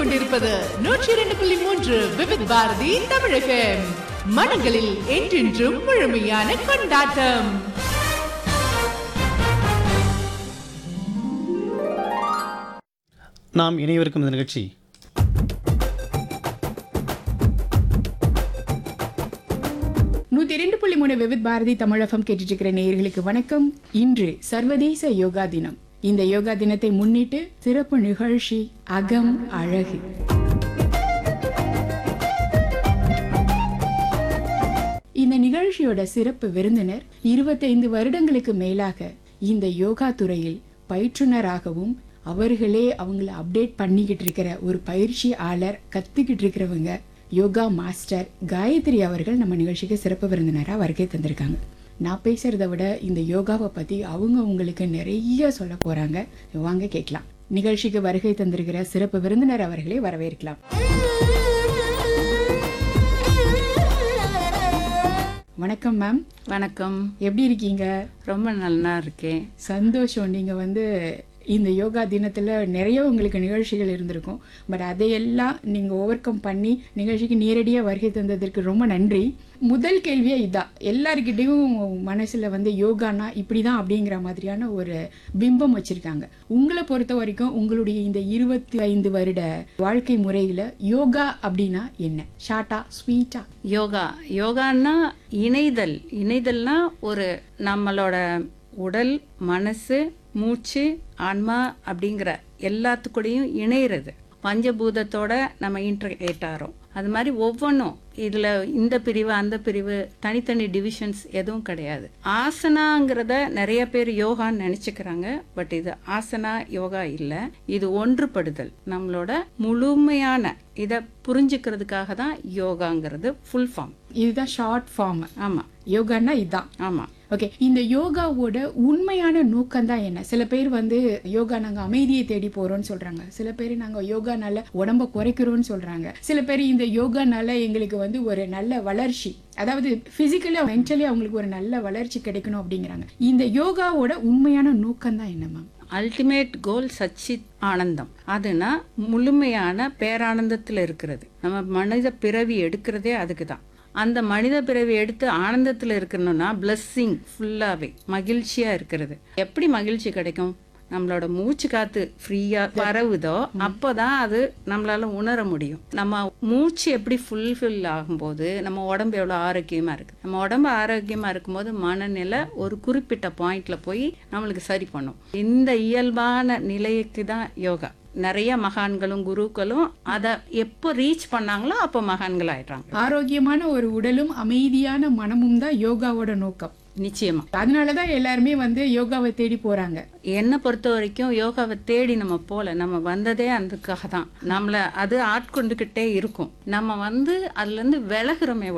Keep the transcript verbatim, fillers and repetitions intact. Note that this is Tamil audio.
கொண்டிருப்பது நூற்றி இரண்டு புள்ளி மூன்று விவித் பாரதி தமிழ் எஃப்எம். மனங்களில் என்றென்றும் முழுமையான கொண்டாட்டம். நாம் இணையவிருக்கும் இந்த நிகழ்ச்சி நூத்தி இரண்டு புள்ளி மூணு விவித் பாரதி தமிழகம் கேட்டுட்டு இருக்கிற நேயர்களுக்கு வணக்கம். இன்று சர்வதேச யோகா தினம். இந்த யோகா தினத்தை முன்னிட்டு சிறப்பு நிகழ்ச்சி அகம் அழகு. இந்த நிகழ்ச்சியோட சிறப்பு விருந்தினர் இருபத்தைந்து வருடங்களுக்கு மேலாக இந்த யோகா துறையில் பயிற்றுனராகவும் அவர்களே அவங்கள அப்டேட் பண்ணிக்கிட்டு இருக்கிற ஒரு பயிற்சியாளர், கத்துக்கிட்டு இருக்கிறவங்க யோகா மாஸ்டர் காயத்ரி அவர்கள் நம்ம நிகழ்ச்சிக்கு சிறப்பு விருந்தினராக வருகை தந்திருக்காங்க. நான் பேசுறதை விட இந்த யோகாவை பத்தி அவங்க உங்களுக்கு நிறைய சொல்ல போறாங்க. வாங்க கேட்கலாம். நிகழ்ச்சிக்கு வருகை தந்திருக்கிற சிறப்பு விருந்தினர் அவர்களே வரவேற்கலாம். வணக்கம் மேம். வணக்கம். எப்படி இருக்கீங்க? ரொம்ப நல்லா இருக்கேன். சந்தோஷம். நீங்க வந்து இந்த யோகா தினத்துல நிறைய உங்களுக்கு நிகழ்ச்சிகள் இருந்திருக்கும். பட் அதையெல்லாம் நீங்க ஓவர் கம் பண்ணி நிகழ்ச்சிக்கு நேரடியா வருகை தந்ததற்கு ரொம்ப நன்றி. முதல் கேள்வியே இதான். எல்லாருக்கிட்டையும் மனசுல வந்து யோகானா இப்படிதான் அப்படிங்கிற மாதிரியான ஒரு பிம்பம் வச்சிருக்காங்க. உங்களை பொறுத்த வரைக்கும் உங்களுடைய இந்த இருபத்தி ஐந்து வருட வாழ்க்கை முறையில யோகா அப்படின்னா என்ன? ஷார்ட்டா ஸ்வீட்டா? யோகா யோகான்னா இணைதல். இணைதல்னா ஒரு நம்மளோட உடல், மனசு, மூச்சு, ஆன்மா அப்படிங்கிற எல்லாத்துக்கூடையும் இணையிறது. பஞ்சபூதத்தோட நம்ம இன்டர்கேட் ஆகிறோம். அது மாதிரி ஒவ்வொன்றும் இதில் இந்த பிரிவு அந்த பிரிவு தனித்தனி டிவிஷன்ஸ் எதுவும் கிடையாது. ஆசனாங்கிறத நிறைய பேர் யோகான்னு நினச்சிக்கிறாங்க. பட் இது ஆசனா யோகா இல்லை. இது ஒன்றுபடுதல். நம்மளோட முழுமையான இதை புரிஞ்சுக்கிறதுக்காக தான் யோகாங்கிறது ஃபுல் ஃபார்ம். இதுதான் ஷார்ட் ஃபார்ம். ஆமாம், யோகான்னா இதுதான். ஆமாம். ஓகே, இந்த யோகாவோட உண்மையான நோக்கம் தான் என்ன? சில பேர் வந்து யோகா நாங்க அமைதியை தேடி போறோம்னு சொல்றாங்க. சில பேர் நாங்க யோகானால உடம்ப குறைக்கிறோம்னு சொல்றாங்க. சில பேர் இந்த யோகானால எங்களுக்கு வந்து ஒரு நல்ல வளர்ச்சி, அதாவது பிசிக்கலி மென்டலி அவங்களுக்கு ஒரு நல்ல வளர்ச்சி கிடைக்கணும் அப்படிங்கிறாங்க. இந்த யோகாவோட உண்மையான நோக்கம் தான் என்ன மேம்? அல்டிமேட் கோல் சச்சித் ஆனந்தம். அதுனா முழுமையான பேரானந்தத்தில் இருக்கிறது. நம்ம மனித பிறவி எடுக்கிறதே அதுக்கு தான். அந்த மனித பிறவி எடுத்து ஆனந்தத்தில் இருக்கணும்னா பிளஸ்ஸிங், ஃபுல்லாகவே மகிழ்ச்சியாக இருக்கிறது. எப்படி மகிழ்ச்சி கிடைக்கும்? நம்மளோட மூச்சு காத்து ஃப்ரீயாக பரவுதோ அப்போதான் அது நம்மளால உணர முடியும். நம்ம மூச்சு எப்படி ஃபுல்ஃபில் ஆகும்போது நம்ம உடம்பு எவ்வளோ ஆரோக்கியமாக இருக்குது. நம்ம உடம்பு ஆரோக்கியமாக இருக்கும்போது மனநிலை ஒரு குறிப்பிட்ட பாயிண்ட்ல போய் நம்மளுக்கு சரி பண்ணும். இந்த இயல்பான நிலைக்கு தான் யோகா. நிறைய மகான்களும் குருக்களும் அதை எப்போ ரீச் பண்ணாங்களோ அப்போ மகான்கள் ஆயிடுறாங்க. ஆரோக்கியமான ஒரு உடலும் அமைதியான மனமும் தான் யோகாவோட நோக்கம். நிச்சயமா. அதனாலதான் எல்லாருமே வந்து யோகாவை தேடி போறாங்க. என்னை பொறுத்த வரைக்கும் யோகாவை தேடி நம்ம போல, நம்ம வந்ததே அதுக்காக தான். நம்மள அது ஆட்கொண்டுகிட்டே இருக்கும். நம்ம வந்து அதுல இருந்து விலகுறோமே